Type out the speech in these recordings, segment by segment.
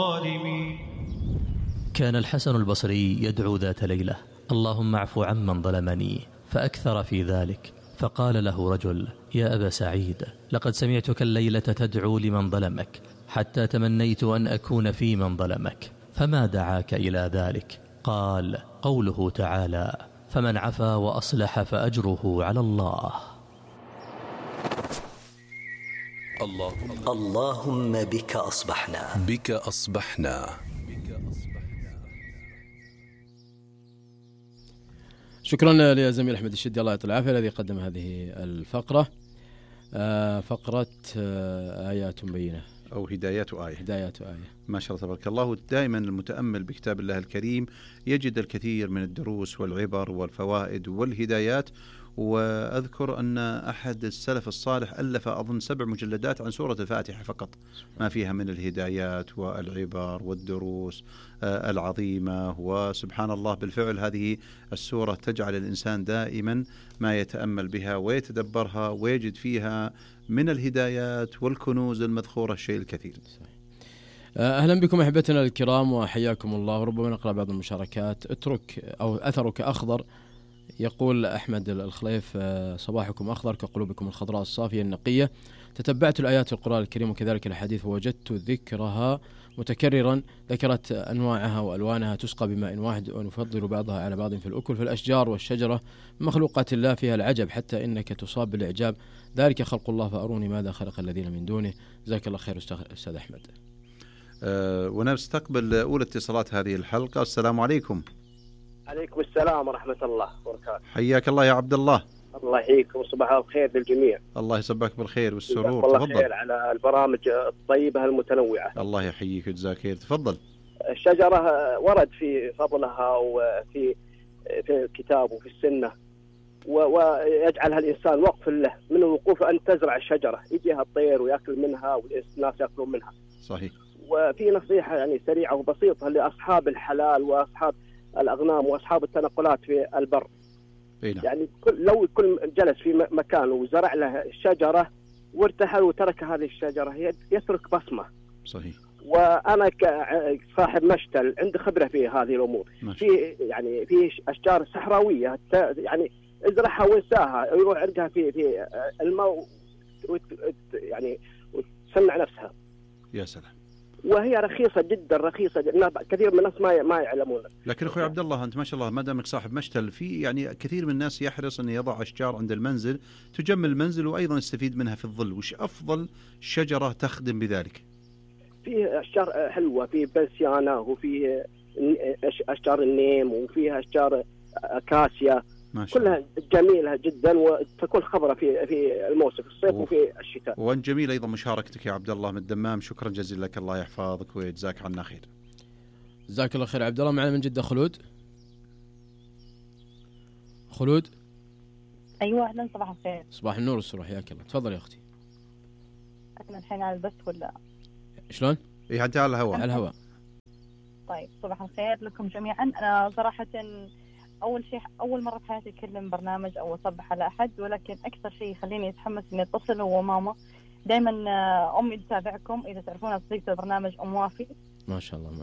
كان الحسن البصري يدعو ذات ليلة: اللهم اعف عمن ظلمني، فأكثر في ذلك. فقال له رجل: يا أبا سعيد، لقد سمعتك الليلة تدعو لمن ظلمك حتى تمنيت أن أكون في من ظلمك، فما دعاك إلى ذلك؟ قال: قوله تعالى: فمن عفا وأصلح فأجره على الله. اللهم بك أصبحنا. شكرا لزميل أحمد الشدي، الله يعطيه العافية، الذي قدم هذه الفقرة. فقرة آيات بينة أو هدايات آية. ما شاء الله تبارك الله. دائما المتأمل بكتاب الله الكريم يجد الكثير من الدروس والعبر والفوائد والهدايات. وأذكر أن أحد السلف الصالح ألف أظن 7 مجلدات عن سورة الفاتحة فقط، ما فيها من الهدايات والعبر والدروس العظيمة. وسبحان الله بالفعل هذه السورة تجعل الإنسان دائما ما يتأمل بها ويتدبرها ويجد فيها من الهدايات والكنوز المذخورة الشيء الكثير. أهلا بكم أحبتنا الكرام وحياكم الله. ربما نقرأ بعض المشاركات. أثرك أخضر، يقول أحمد الخليف: صباحكم أخضر كقلوبكم الخضراء الصافية النقية. تتبعت الآيات في القرآن الكريم وكذلك الحديث ووجدت ذكرها متكررا، ذكرت أنواعها وألوانها تسقى بماء واحد ونفضل بعضها على بعض في الأكل. فالأشجار والشجرة مخلوقات الله فيها العجب حتى إنك تصاب بالإعجاب، ذلك خلق الله فأروني ماذا خلق الذين من دونه. جزاك الله خير أستاذ أحمد. ونستقبل أولى اتصالات هذه الحلقة. السلام عليكم. عليكم السلام ورحمة الله وبركاته. حياك الله يا عبد الله. الله يحييكم وصباح الخير للجميع. الله يصبحك بالخير والسرور. الله خير على البرامج الطيبة المتنوعة. الله يحييك وجزاك خير. تفضل. الشجرة ورد في فضلها وفي الكتاب وفي السنة، ويجعلها الإنسان وقف له من الوقوف أن تزرع الشجرة، يجيها الطير ويأكل منها والناس يأكلون منها. صحيح. وفي نصيحة يعني سريعة وبسيطة لأصحاب الحلال وأصحاب الأغنام وأصحاب التنقلات في البر. يعني لو كل جلس في مكان وزرع له شجرة وارتحل وترك هذه الشجرة يترك بصمة. صحيح. وأنا كصاحب مشتل عندي خبرة في هذه الأمور. في أشجار صحراوية يعني ازرعها وانساها، يروح عندها في الماء يعني وتصنع نفسها. يا سلام. وهي رخيصة جدا، رخيصة جدا. كثير من الناس ما يعلمون. لكن أخوي عبد الله أنت ما شاء الله ما دامك صاحب مشتل، في يعني كثير من الناس يحرص أن يضع أشجار عند المنزل تجمل المنزل وأيضا يستفيد منها في الظل. وش أفضل شجرة تخدم بذلك؟ في أشجار حلوة، في بنسيانة وفي أشجار النيم وفيها أشجار أكاسيا، كلها جميلة جدا وتكون خضرة في الموسم، في الصيف وفي الشتاء. وأنت جميل أيضا مشاركتك يا عبد الله من الدمام. شكرا جزيلا لك، الله يحفظك ويجزاك عنا خير. جزاك الله خير. عبد الله معنا من جدة. خلود. أيوة أهلا، صباح الخير. صباح النور والسرور، حياك الله. تفضل يا أختي. احنا الحين على البث ولا شلون؟ إيه أنت على الهواء. على الهواء. طيب صباح الخير لكم جميعا. أنا صراحة أول شيء أول مرة في حياتي أتكلم برنامج أو أصبح على أحد، ولكن أكثر شيء يخليني أتحمس إني أتصل هو ماما. دائما أمي تتابعكم، إذا تعرفون صديقة البرنامج أم وافي. ما شاء الله.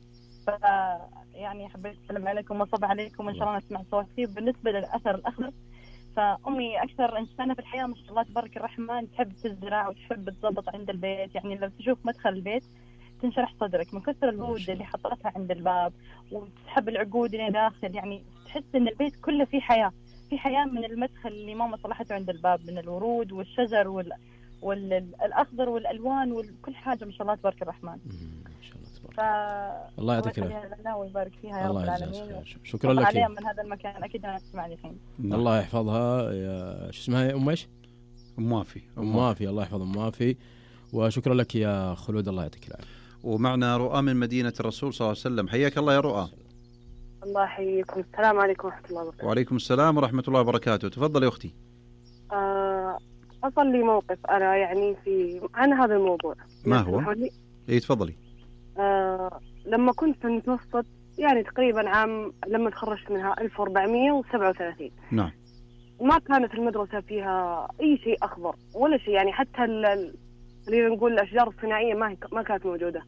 يعني حبيت أسلم عليكم وأصبح عليكم وإن شاء الله نسمع صوتي. بالنسبة للأثر الأخضر، فأمي أكثر إنسانة في الحياة ما شاء الله تبارك الرحمن، تحب تزرع وتحب تضبط عند البيت. يعني لو تشوف مدخل البيت تنشرح صدرك من كثر الورود اللي حطتها عند الباب، وتسحب العقود اللي داخل. يعني تحس إن البيت كله فيه حياة، في حياة من المدخل اللي ماما صلحته عند الباب، من الورود والشجر والأخضر والألوان وكل حاجة ما شاء الله تبارك الرحمن. ما شاء الله تبارك. الله يعطيك العافية ويبارك فيها يا رب العالمين. شكرا لك. عليها من هذا المكان أكيد أنا تسمعني الحين. الله يحفظها. شو اسمها أم إيش؟ أم وافي. الله يحفظ أم وافي. وشكرا لك يا خلود، الله يعطيك العافية. ومعنا رؤى من مدينة الرسول صلى الله عليه وسلم. حياك الله يا رؤى. الله يحييكم. السلام عليكم ورحمة الله وبركاته. وعليكم السلام ورحمة الله وبركاته. تفضل يا أختي. حصل لي موقف أنا يعني عن هذا الموضوع. ما هو؟ إيه تفضلي. لما كنت في المتوسط يعني تقريبا عام لما تخرجت منها 1437. نعم. ما كانت المدرسة فيها أي شيء أخضر ولا شيء، يعني حتى اللي نقول الأشجار الصناعية ما كانت موجودة.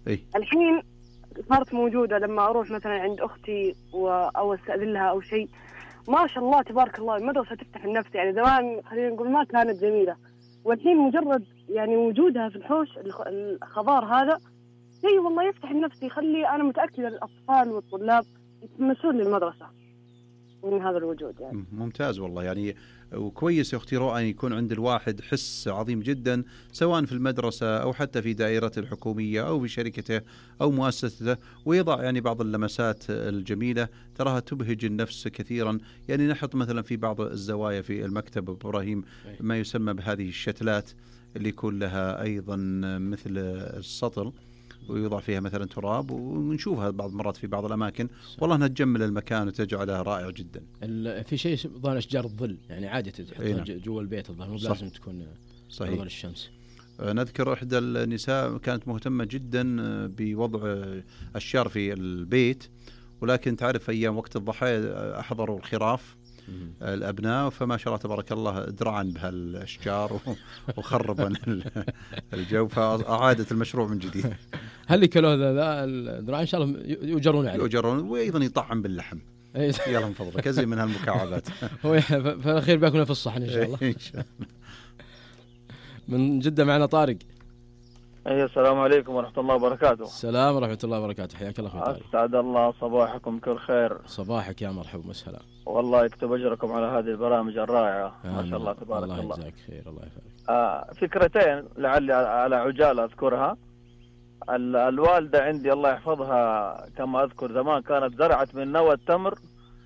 الحين صارت موجودة لما أروح مثلا عند أختي أو أستأذن لها أو شيء، ما شاء الله تبارك الله المدرسة تفتح النفس. يعني زمان خلينا نقول ما كانت جميلة، والحين مجرد يعني وجودها في الحوش الخضار هذا شيء والله يفتح النفس، يخلي أنا متأكدة الأطفال والطلاب يتمسون للمدرسة من هذا الوجود. يعني ممتاز والله، يعني وكويس يا أختي رؤى أن يكون عند الواحد حس عظيم جدا، سواء في المدرسة أو حتى في دائرته الحكومية أو في شركته أو مؤسسته، ويضع يعني بعض اللمسات الجميلة تراها تبهج النفس كثيرا. يعني نحط مثلا في بعض الزوايا في المكتب إبراهيم ما يسمى بهذه الشتلات اللي يكون لها أيضا مثل السطل، ويوضع فيها مثلا تراب، ونشوفها بعض المرات في بعض الأماكن والله أنها تجمل المكان وتجعلها رائع جدا. في شيء ظهر أشجار الظل، يعني عادي تحطها جوا البيت الظهر، مو لازم تكون صحيح ظل الشمس. نذكر إحدى النساء كانت مهتمة جدا بوضع أشجار في البيت، ولكن تعرف أيام وقت الضحى أحضروا الخراف الأبناء، فما شاء الله تبارك الله درعا بهالأشجار وخربا الجو، فأعادت المشروع من جديد. هل كيلو ذا الدرعا إن شاء الله يؤجرون عليه، يؤجرون، وأيضا يطعم باللحم. يلا من فضلك أزي من هالمكعبات. هو في الأخير بيأكلون في الصحن إن شاء الله. إن شاء الله. من جدة معنا طارق. السلام عليكم ورحمة الله وبركاته. السلام ورحمة الله وبركاته، حياك الله أخوي طارق. أسعد الله صباحكم كل خير. صباحك يا مرحبا وسهلا. والله يكتب أجركم على هذه البرامج الرائعة، ما شاء الله تبارك الله. الله يجزاك خير، الله يفعلك. فكرتين لعلي على عجالة أذكرها. الوالدة عندي الله يحفظها كما أذكر زمان كانت زرعت من نوى التمر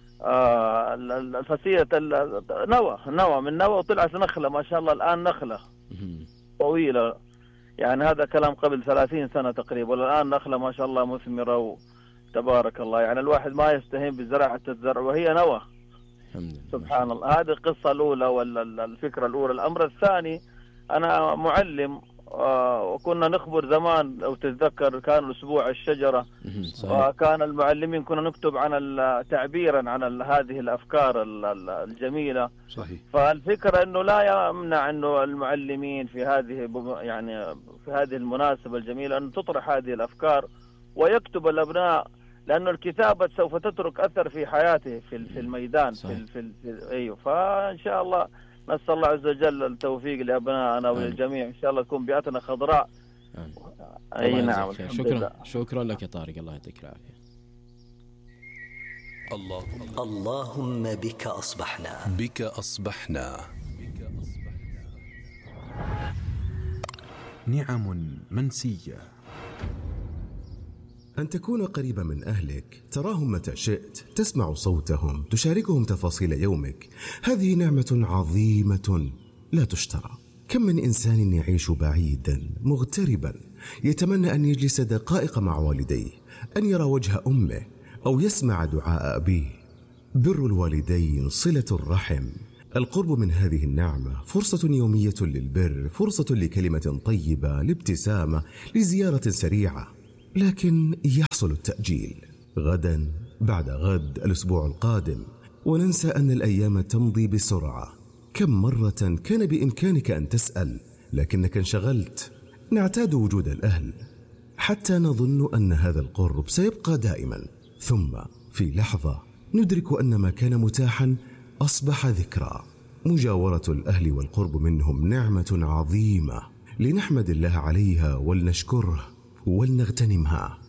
الفسيلة نوى من نوى، وطلعت نخلة ما شاء الله الآن نخلة طويلة، يعني هذا كلام قبل 30 سنة تقريبا، والآن نخلة ما شاء الله مثمرة تبارك الله. يعني الواحد ما يستهين بزراعة الزرع وهي نوى. سبحان الله. هذه القصة الأولى ولا الفكرة الأولى. الأمر الثاني، أنا معلم وكنا نخبر زمان لو تتذكر كان أسبوع الشجرة، وكان المعلمين كنا نكتب عن تعبيرا عن هذه الأفكار الجميلة. صحيح. فالفكرة أنه لا يمنع أنه المعلمين في هذه المناسبة الجميلة أن تطرح هذه الأفكار ويكتب الأبناء، لأنه الكتابة سوف تترك أثر في حياته في الميدان. أيوه. فإن شاء الله نسأل الله عز وجل التوفيق لأبنائنا وللجميع، إن شاء الله تكون بيئتنا خضراء. أي نعم. شكرا لك يا طارق، الله يعطيك العافية. اللهم بك أصبحنا نعم منسية. أن تكون قريبا من أهلك، تراهم متى شئت، تسمع صوتهم، تشاركهم تفاصيل يومك، هذه نعمة عظيمة لا تشترى. كم من إنسان يعيش بعيدا مغتربا يتمنى أن يجلس دقائق مع والديه، أن يرى وجه أمه أو يسمع دعاء أبيه. بر الوالدين، صلة الرحم، القرب من هذه النعمة فرصة يومية للبر، فرصة لكلمة طيبة، لابتسامة، لزيارة سريعة. لكن يحصل التأجيل، غدا بعد غد، الأسبوع القادم، وننسى أن الأيام تمضي بسرعة. كم مرة كان بإمكانك أن تسأل لكنك انشغلت. نعتاد وجود الأهل حتى نظن أن هذا القرب سيبقى دائما، ثم في لحظة ندرك أن ما كان متاحا أصبح ذكرى. مجاورة الأهل والقرب منهم نعمة عظيمة لنحمد الله عليها ولنشكره ولنغتنمها.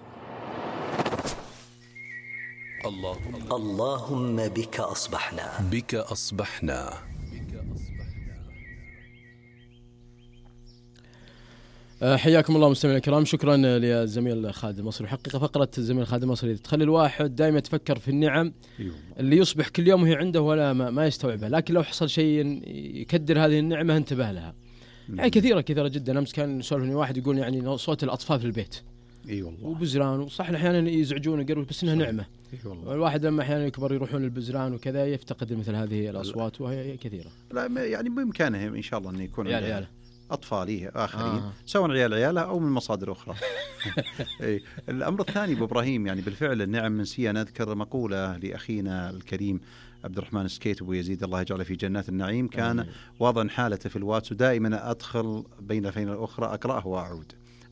اللهم بك أصبحنا. حياكم الله مستمعينا الكرام، شكرا للزميل خالد المصري. حقيقة فقرة الزميل خالد المصري تخلي الواحد دائما يتفكر في النعم اللي يصبح كل يوم وهي عنده ولا ما يستوعبها، لكن لو حصل شيء يكدر هذه النعمة انتبه لها. يعني كثيرة جدا. أمس كان سولفني واحد يقول يعني صوت الأطفال في البيت والله، وبزران، وصح أحيانا يزعجون ويقولوا بس إنها نعمة. والله. الواحد لما أحيانا يكبر يروحون البزران وكذا يفتقد مثل هذه الأصوات، وهي كثيرة. لا يعني بإمكانهم إن شاء الله أن يكون أطفالي آخرين سواء عيالها أو من مصادر أخرى. الأمر الثاني بإبراهيم، يعني بالفعل النعم منسية. نذكر مقولة لأخينا الكريم عبد الرحمن السكيت أبو يزيد الله يجعله في جنات النعيم، كان واضعا حالته في الواتس ودائما أدخل بين الفين الأخرى أقرأه وأعود.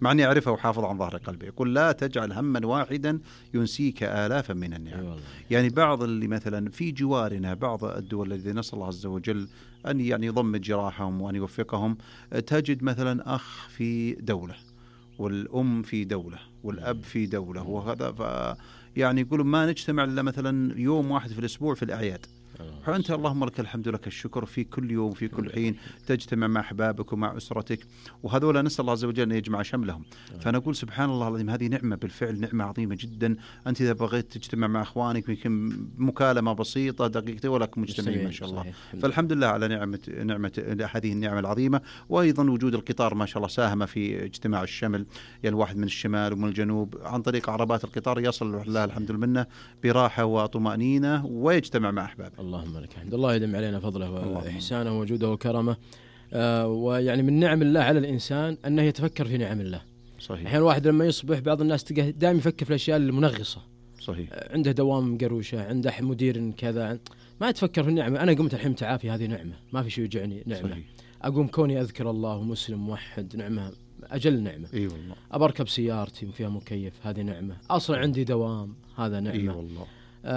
مع أني أعرفه وحافظ عن ظهر قلبي. يقول لا تجعل هما واحدا ينسيك آلافا من النعم. يعني بعض اللي مثلا في جوارنا بعض الدول التي نسأل الله عز وجل أن يعني يضمد جراحهم وأن يوفقهم، تجد مثلا أخ في دولة والأم في دولة والأب في دولة، وهذا يعني يقولوا ما نجتمع إلا مثلا يوم واحد في الأسبوع في الأعياد. فأنت اللهم لك الحمد لك الشكر في كل يوم في كل حين تجتمع مع أحبابك ومع أسرتك، وهذولا نسأل الله عز وجل أن يجمع شملهم. فأنا أقول سبحان الله العظيم هذه نعمة بالفعل، نعمة عظيمة جدا. أنت إذا بغيت تجتمع مع أخوانك يمكن مكالمة بسيطة دقيقتين ولكم مجتمعين ما شاء الله. فالحمد لله على نعمة هذه النعمة العظيمة. وأيضا وجود القطار ما شاء الله ساهم في اجتماع الشمل، يعني الواحد من الشمال ومن الجنوب عن طريق عربات القطار يصل لله الحمد لله براحة وطمأنينة ويجتمع مع أحبابه. اللهم لك الحمد. الله يدم علينا فضله وإحسانه وجوده وكرمه. ويعني من نعم الله على الإنسان أنه يتفكر في نعم الله. صحيح. أحيانا الواحد لما يصبح بعض الناس تلقاه دائما يفكر في الأشياء المنغصة. صحيح. عنده دوام قروشة، عنده مدير كذا، ما يتفكر في النعمة. أنا قمت الحين تعافي، هذه نعمة، ما في شيء يوجعني، نعمة. صحيح. أقوم كوني أذكر الله ومسلم موحد، نعمة أجل نعمة. أي والله. أبركب سيارتي فيها مكيف، هذه نعمة. أصلا عندي دوام، هذا نعمة. أي والله.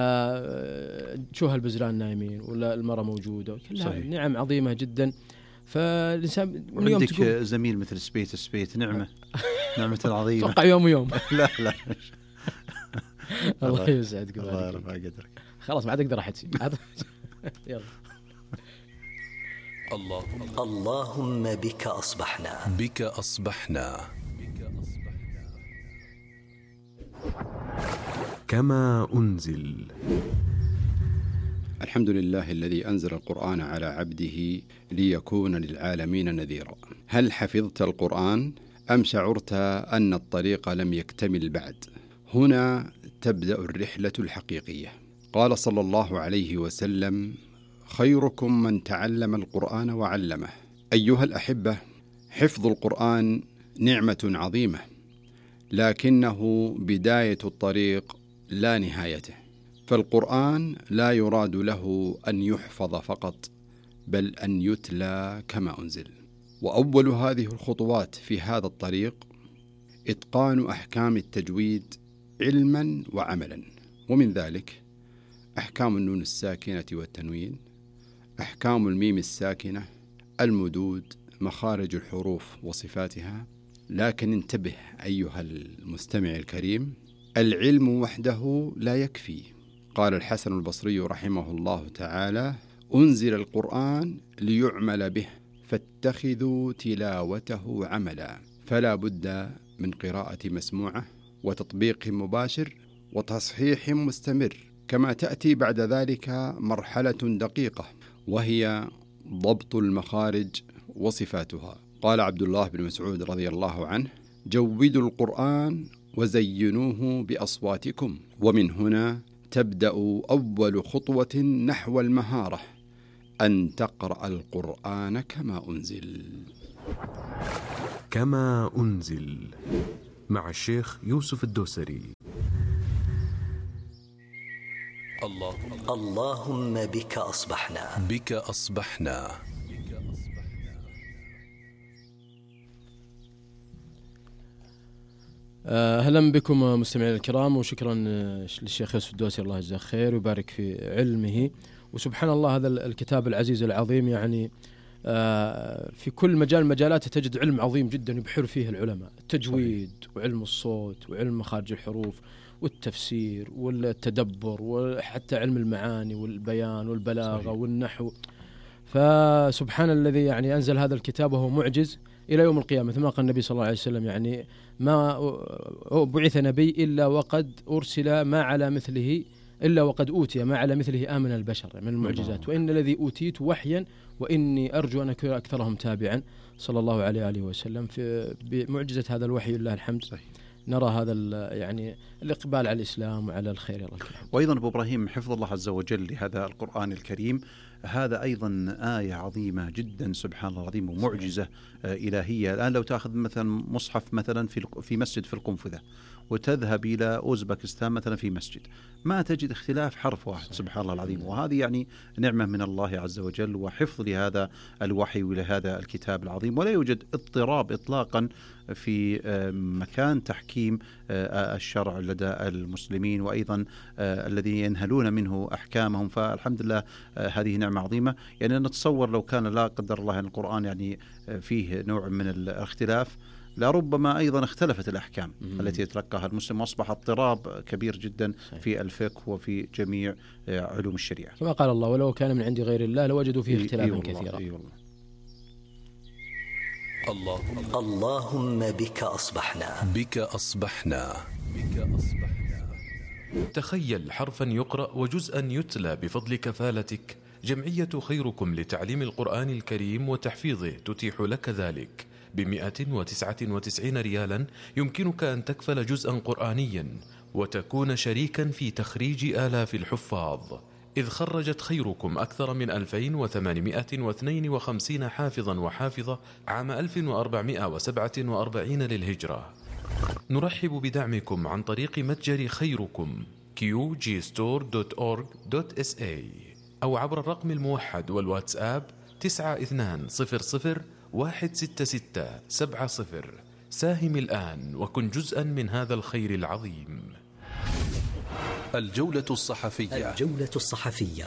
شو هالبزران نايمين ولا المرأة موجودة، كلها نعم عظيمة جدا. فالإنسان من يوم عندك زميل مثل سبيت نعمة نعمة عظيمة. توقع يوم ويوم. لا الله يسعدك. الله يرفع قدرك. خلاص ما عاد أقدر أحد. يلا. اللهم بك أصبحنا كما أنزل. الحمد لله الذي أنزل القرآن على عبده ليكون للعالمين نذيرا. هل حفظت القرآن أم شعرت أن الطريق لم يكتمل بعد؟ هنا تبدأ الرحلة الحقيقية. قال صلى الله عليه وسلم: خيركم من تعلم القرآن وعلمه. أيها الأحبة، حفظ القرآن نعمة عظيمة، لكنه بداية الطريق لا نهايته. فالقرآن لا يراد له أن يحفظ فقط، بل أن يتلى كما أنزل. وأول هذه الخطوات في هذا الطريق إتقان أحكام التجويد علما وعملا، ومن ذلك أحكام النون الساكنة والتنوين، أحكام الميم الساكنة، المدود، مخارج الحروف وصفاتها. لكن انتبه أيها المستمع الكريم، العلم وحده لا يكفي. قال الحسن البصري رحمه الله تعالى: أنزل القرآن ليعمل به فاتخذوا تلاوته عملا. فلا بد من قراءة مسموعة وتطبيق مباشر وتصحيح مستمر، كما تأتي بعد ذلك مرحلة دقيقة وهي ضبط المخارج وصفاتها. قال عبد الله بن مسعود رضي الله عنه: جودوا القرآن وزينوه بأصواتكم. ومن هنا تبدأ أول خطوة نحو المهارة، أن تقرأ القرآن كما أنزل. كما أنزل مع الشيخ يوسف الدوسري. اللهم بك أصبحنا. أهلا بكم مستمعين الكرام، وشكرا للشيخ يوسف الدوسري، الله يجزاه خير ويبارك في علمه. وسبحان الله هذا الكتاب العزيز العظيم، يعني في كل مجال مجالاته تجد علم عظيم جدا يبحر فيه العلماء، التجويد وعلم الصوت وعلم مخارج الحروف والتفسير والتدبر وحتى علم المعاني والبيان والبلاغة والنحو. فسبحان الذي يعني أنزل هذا الكتاب وهو معجز إلى يوم القيامة. مثل ما قال النبي صلى الله عليه وسلم: يعني ما بعث نبي إلا وقد أرسل ما على مثله، إلا وقد أوتي ما على مثله آمن البشر من المعجزات، وإن الذي أوتيت وحيا وإني أرجو أن أكون أكثرهم تابعا، صلى الله عليه وسلم. في بمعجزة هذا الوحي لله الحمد صحيح. نرى هذا يعني الإقبال على الإسلام وعلى الخير. وأيضا أبو إبراهيم، حفظ الله عز وجل لهذا القرآن الكريم هذا أيضا آية عظيمة جدا سبحان الله العظيم ومعجزة إلهية. الآن لو تأخذ مثلا مصحف مثلا في مسجد في القنفذة وتذهب إلى أوزبكستان مثلا في مسجد، ما تجد اختلاف حرف واحد سبحان الله العظيم. وهذه يعني نعمة من الله عز وجل وحفظ لهذا الوحي ولهذا الكتاب العظيم. ولا يوجد اضطراب إطلاقا في مكان تحكيم الشرع لدى المسلمين وأيضا الذين ينهلون منه أحكامهم. فالحمد لله هذه نعمة عظيمة. يعني نتصور لو كان لا قدر الله يعني القرآن يعني فيه نوع من الاختلاف لربما أيضا اختلفت الأحكام التي يتلقاها المسلم، وأصبح اضطراب كبير جدا في الفقه وفي جميع علوم الشريعة. كما قال الله ولو كان من عند غير الله لوجدوا فيه اختلافا كثيرا. اللهم بك أصبحنا. بك أصبحنا. تخيل حرفا يقرأ وجزءا يتلى بفضل كفالتك. جمعية خيركم لتعليم القرآن الكريم وتحفيظه تتيح لك ذلك. ب199 ريالا يمكنك أن تكفل جزءا قرآنيا وتكون شريكا في تخريج آلاف الحفاظ، إذ خرجت خيركم أكثر من 2852 حافظا وحافظة عام 1447 للهجرة. نرحب بدعمكم عن طريق متجر خيركم qgstore.org.sa أو عبر الرقم الموحد والواتساب 92016670. ساهم الآن وكن جزءا من هذا الخير العظيم. الجولة الصحفية. الجولة الصحفية.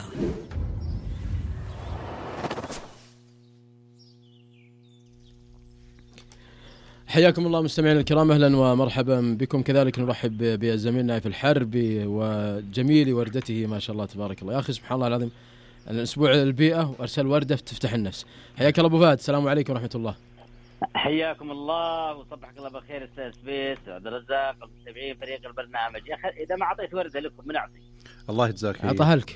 حياكم الله مستمعينا الكرام، أهلا ومرحبا بكم. كذلك نرحب بزميلنا نايف الحربي وجميل وردته ما شاء الله تبارك الله. يا أخي سبحان الله العظيم، الأسبوع البيئة وأرسل وردة تفتح النفس. حياك الله أبو فهد، السلام عليكم ورحمة الله. حياكم الله وصبحك الله بالخير أستاذ سبيس عبد الرزاق ومتابعين فريق البرنامج. يا أخي إذا ما أعطيت وردة لكم من أعطي؟ الله يجزاك. أعطاها لك.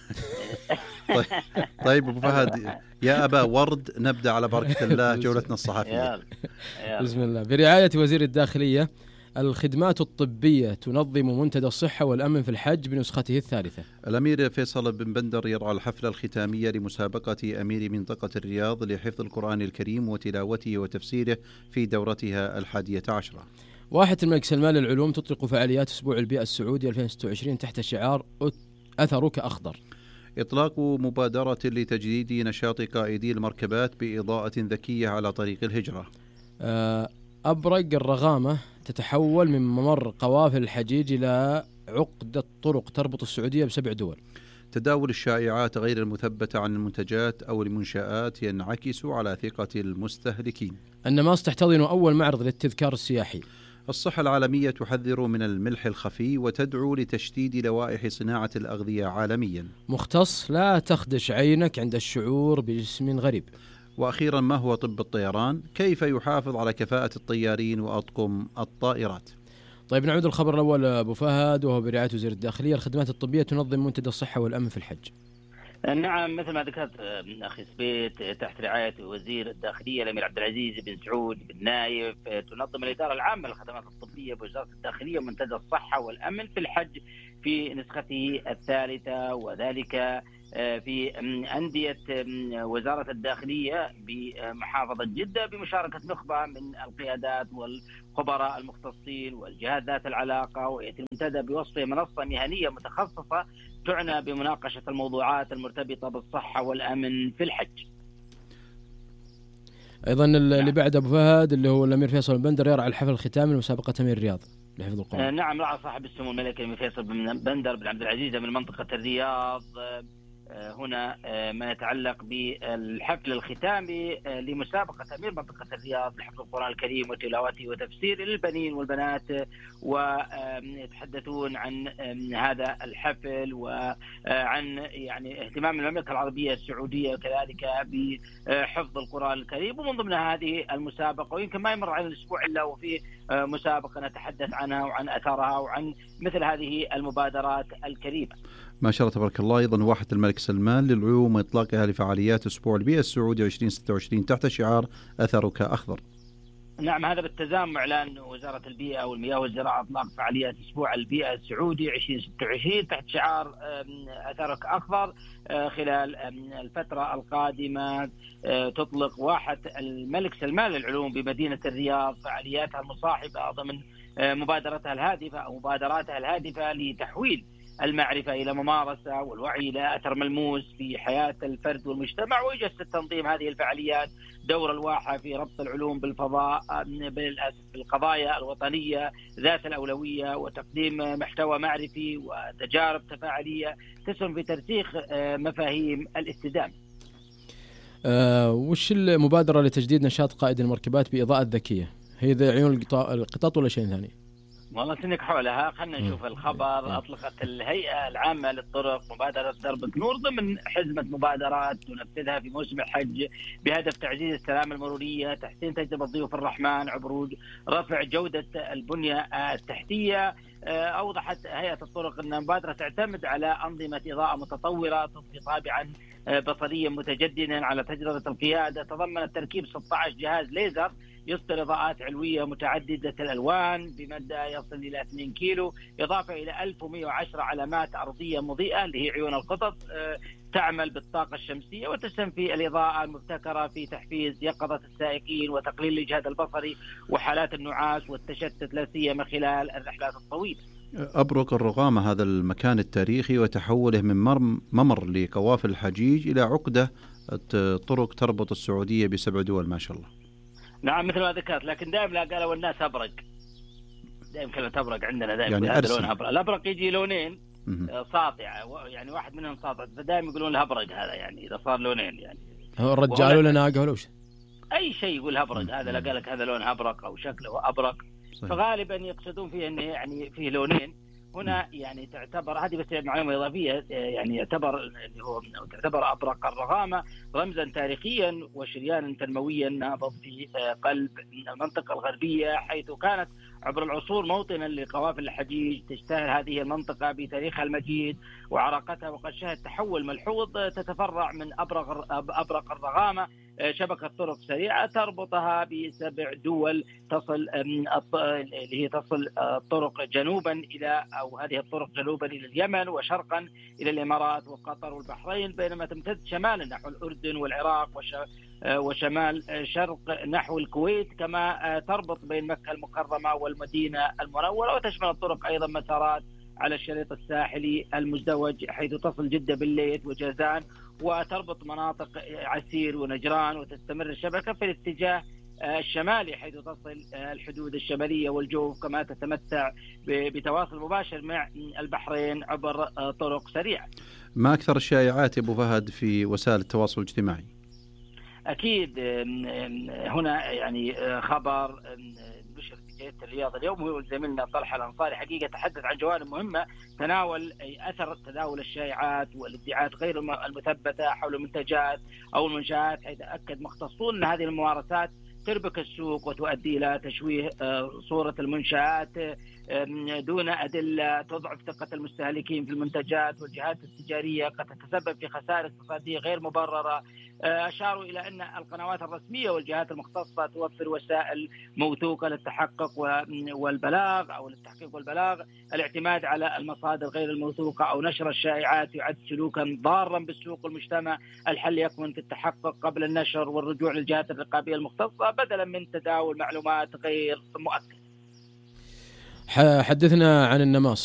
طيب أبو فهد يا أبا ورد، نبدأ على بركة الله جولتنا الصحفية. بسم الله. برعاية وزير الداخلية، الخدمات الطبية تنظم منتدى الصحة والأمن في الحج بنسخته الثالثة. الأمير فيصل بن بندر يرعى الحفلة الختامية لمسابقة أمير منطقة الرياض لحفظ القرآن الكريم وتلاوته وتفسيره في دورتها 11. واحة الملك سلمان للعلوم تطلق فعاليات أسبوع البيئة السعودي 2026 تحت شعار أثرك أخضر. إطلاق مبادرة لتجديد نشاط قائدي المركبات بإضاءة ذكية على طريق الهجرة. أبرق الرغامة تتحول من ممر قوافل الحجيج إلى عقدة طرق تربط السعودية ب7 دول. تداول الشائعات غير المثبتة عن المنتجات أو المنشآت ينعكس على ثقة المستهلكين. النماص تحتضن أول معرض للتذكار السياحي. الصحة العالمية تحذر من الملح الخفي وتدعو لتشديد لوائح صناعة الأغذية عالميا. مختص لا تخدش عينك عند الشعور بجسم غريب. وأخيرا، ما هو طب الطيران؟ كيف يحافظ على كفاءة الطيارين وأطقم الطائرات؟ طيب نعود الخبر الأول أبو فهد، وهو برعاية وزير الداخلية. الخدمات الطبية تنظم منتدى الصحة والأمن في الحج. نعم، مثل ما ذكرت أخي سبيت، تحت رعاية وزير الداخلية الأمير عبد العزيز بن سعود بن نايف، تنظم الإدارة العامة للخدمات الطبية بوزارة الداخلية منتدى الصحة والأمن في الحج في نسخته الثالثة، وذلك في أندية وزارة الداخلية بمحافظة جدة بمشاركة نخبة من القيادات والخبراء المختصين والجهات ذات العلاقة. ويأتي المنتدى بوصفه منصة مهنية متخصصة تعنى بمناقشة الموضوعات المرتبطة بالصحة والأمن في الحج. أيضا اللي بعد أبو فهد اللي هو الأمير فيصل بن بندر يرعى الحفل الختامي لمسابقة أمير الرياض لحفظ القرآن. نعم، رعى صاحب السمو الملكي الأمير فيصل بن بندر بن عبد العزيز من منطقة الرياض هنا ما يتعلق بالحفل الختامي لمسابقة أمير منطقة الرياض لحفظ القرآن الكريم وتلاوته وتفسيره للبنين والبنات، ويتحدثون عن هذا الحفل وعن يعني اهتمام المملكة العربية السعودية كذلك بحفظ القرآن الكريم. ومن ضمن هذه المسابقة، ويمكن ما يمر على الأسبوع إلا وفي مسابقة نتحدث عنها وعن أثرها وعن مثل هذه المبادرات الكريمة. ما شاء الله تبارك الله. أيضا واحة الملك سلمان للعلوم وإطلاقها لفعاليات أسبوع البيئة السعودي 2026 تحت شعار أثرك أخضر. نعم، هذا بالتزامن مع إعلان وزارة البيئة والمياه والزراعة إطلاق فعاليات أسبوع البيئة السعودي 2026 تحت شعار أثرك أخضر. خلال الفترة القادمة تطلق واحة الملك سلمان للعلوم بمدينة الرياض فعالياتها المصاحبة ضمن مبادراتها الهادفة لتحويل المعرفة إلى ممارسة والوعي إلى أثر ملموس في حياة الفرد والمجتمع. ويجسد تنظيم هذه الفعاليات دور الواحة في ربط العلوم بالفضاء بالقضايا الوطنية ذات الأولوية وتقديم محتوى معرفي وتجارب تفاعلية تسهم في ترسيخ مفاهيم الاستدامة. وش المبادرة لتجديد نشاط قائد المركبات بإضاءة ذكية؟ هي ذي عيون القطاط ولا شيء ثاني؟ والله سنك حولها. خلنا نشوف الخبر. أطلقت الهيئة العامة للطرق مبادرة درب نور ضمن حزمة مبادرات تنفذها في موسم الحج بهدف تعزيز السلامة المرورية، تحسين تجربة ضيوف الرحمن عبر رفع جودة البنية التحتية. أوضحت هيئة الطرق أن المبادرة تعتمد على أنظمة إضاءة متطورة تضفي طابعا بصريا متجددا على تجربة القيادة. تضمنت تركيب 16 جهاز ليزر يصدر إضاءات علوية متعددة الألوان بمدى يصل إلى 2 كيلو، إضافة إلى 1110 علامات أرضية مضيئة اللي هي عيون القطط تعمل بالطاقة الشمسية وتسهم في الإضاءة المبتكرة في تحفيز يقظة السائقين وتقليل الإجهاد البصري وحالات النعاس والتشتت لا سيما خلال الرحلات الطويلة. أبرق الرغامة هذا المكان التاريخي وتحوله من ممر لقوافل الحجيج إلى عقدة طرق تربط السعودية ب7 دول ما شاء الله. نعم مثل ما ذكرت، لكن دائما قالوا الناس أبرق، دائما كلمة أبرق عندنا دائما يعني هذا لون أبرق. الأبرق يجي لونين ساطع يعني واحد منهم ساطع فدائما يقولون الأبرق هذا يعني إذا صار لونين يعني هو الرجال ولا ناقة ولا وش أي شيء يقول أبرق هذا لا قالك هذا لون أبرق أو شكله أبرق صحيح. فغالبا يقصدون فيه إنه يعني فيه لونين هنا يعني تعتبر هذه بس معلومة إضافية يعني يعتبر تعتبر أبرق الرغامة رمزا تاريخيا وشريانا تنمويا نابض في قلب المنطقة الغربية، حيث كانت عبر العصور موطنا لقوافل الحجيج. تشتهر هذه المنطقة بتاريخها المجيد وعراقتها، وقد شهد تحول ملحوظ تتفرع من أبرق الرغامة شبكة طرق سريعة تربطها ب7 دول تصل اللي هي تصل الطرق جنوبا إلى أو هذه الطرق جنوبا إلى اليمن وشرقا إلى الإمارات وقطر والبحرين، بينما تمتد شمالا نحو الأردن والعراق وشمال شرق نحو الكويت، كما تربط بين مكة المكرمة والمدينة المنورة. وتشمل الطرق أيضا مسارات على الشريط الساحلي المزدوج حيث تصل جدة بالليث وجازان وتربط مناطق عسير ونجران، وتستمر الشبكة في الاتجاه الشمالي حيث تصل الحدود الشمالية والجوف، كما تتمتع بتواصل مباشر مع البحرين عبر طرق سريعة. ما أكثر الشائعات يا أبو فهد في وسائل التواصل الاجتماعي؟ أكيد هنا يعني خبر نشر في جريدة الرياض اليوم هو زميلنا طلحة الأنصاري حقيقة تحدث عن جوانب مهمة تناول أثر تداول الشائعات والادعاءات غير المثبتة حول المنتجات أو المنشآت، حيث أكد مختصون أن هذه الممارسات تربك السوق وتؤدي إلى تشويه صورة المنشآت دون أدلة، تضعف ثقة المستهلكين في المنتجات، والجهات التجارية قد تتسبب في خسائر اقتصادية غير مبررة. أشاروا إلى أن القنوات الرسمية والجهات المختصة توفر وسائل موثوقة للتحقق والبلاغ أو للتحقيق والبلاغ. الاعتماد على المصادر غير الموثوقة أو نشر الشائعات يعد سلوكا ضارا بالسوق والمجتمع. الحل يكمن في التحقق قبل النشر والرجوع للجهات الرقابية المختصة بدلا من تداول معلومات غير مؤكدة. حدثنا عن النماص.